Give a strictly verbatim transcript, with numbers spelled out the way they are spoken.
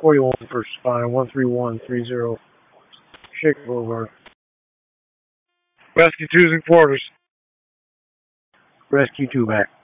forty-one First Spine, one three one three zero Shaker Boulevard. Rescue two's in quarters. Rescue two back.